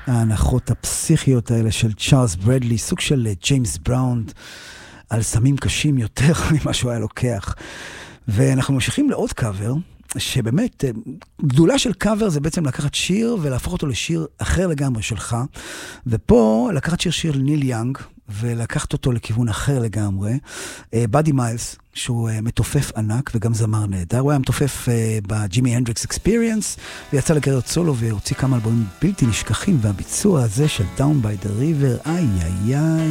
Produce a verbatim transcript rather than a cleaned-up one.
ההנחות הפסיכיות האלה של צ'ארלס ברדלי, סוג של ג'יימס בראון, על סמים קשים יותר ממה שהוא היה לוקח. ואנחנו ממשיכים לעוד קאבר, שבאמת, גדולה של קאבר זה בעצם לקחת שיר ולהפוך אותו לשיר אחר לגמרי שלך, ופה לקחת שיר שיר ניל יאנג, ולקחת אותו לכיוון אחר לגמרי, באדי מיילס, שהוא מתופף ענק וגם זמר נהדר, הוא היה מתופף בג'ימי הנדריקס אקספיריאנס, ויצא לקריירת סולו והוציא כמה אלבומים בלתי נשכחים, והביצוע הזה של Down by the River, איי איי איי,